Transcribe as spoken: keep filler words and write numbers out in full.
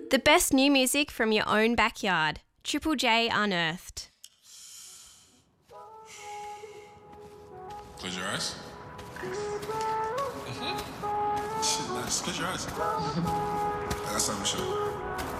The best new music from your own backyard. Triple J Unearthed. Close your eyes. Mm-hmm. Nice. Close your eyes. I got something to show you.